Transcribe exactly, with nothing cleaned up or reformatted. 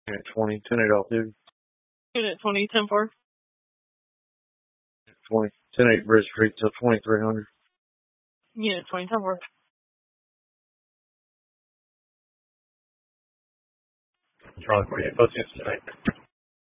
Unit twenty, ten eight off duty. Unit twenty, ten four. twenty, ten eight Bridge Street till twenty-three hundred. Unit twenty, ten four. Charlie forty-eight, both units tonight.